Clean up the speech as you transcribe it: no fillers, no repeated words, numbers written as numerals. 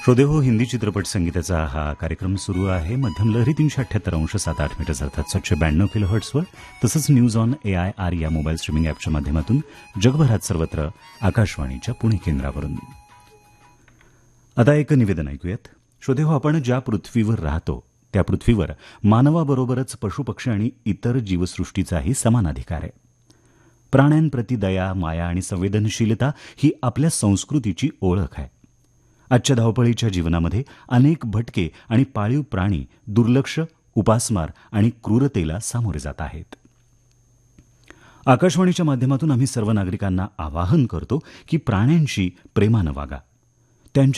श्रोदेहो, हिंदी चित्रपट संगीताचा हा कार्यक्रम सुरू आहे. मध्यम लहरी 378.78 मीटर्स अर्थात 792 किलोहर्ट्झवर, तसंच न्यूज ऑन AIR या मोबाईल स्ट्रीमिंग ॲपच्या माध्यमातून जगभरात सर्वत्र आकाशवाणीच्या पुणे केंद्रावरून. आता एक निवेदन ऐकूयात. श्रोदेहो, आपण ज्या पृथ्वीवर राहतो त्या पृथ्वीवर मानवाबरोबरच पशुपक्षी आणि इतर जीवसृष्टीचाही समान अधिकार आहे. प्राण्यांप्रती दया, माया आणि संवेदनशीलता ही आपल्या संस्कृतीची ओळख आहे. आजच्या धावपळीच्या जीवनामध्ये अनेक भटके आणि पाळीव प्राणी दुर्लक्ष, उपासमार आणि क्रूरतेला सामोरे जात आहेत. आकाशवाणीच्या माध्यमातून आम्ही सर्व नागरिकांना आवाहन करतो की प्राण्यांशी प्रेमानं वागा.